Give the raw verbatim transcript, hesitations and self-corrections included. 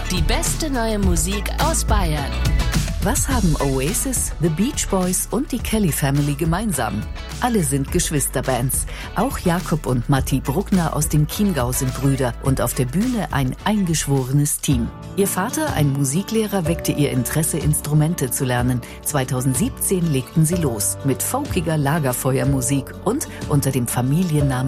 Die beste neue Musik aus Bayern. Was haben Oasis, The Beach Boys und die Kelly Family gemeinsam? Alle sind Geschwisterbands. Auch Jakob und Matti Bruckner aus dem Chiemgau sind Brüder und auf der Bühne ein eingeschworenes Team. Ihr Vater, ein Musiklehrer, weckte ihr Interesse, Instrumente zu lernen. zweitausendsiebzehn legten sie los mit folkiger Lagerfeuermusik und unter dem Familiennamen